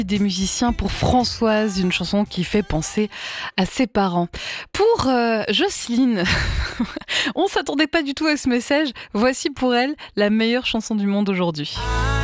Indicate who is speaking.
Speaker 1: Des musiciens pour Françoise, une chanson qui fait penser à ses parents. Pour Jocelyne, on s'attendait pas du tout à ce message. Voici pour elle la meilleure chanson du monde aujourd'hui.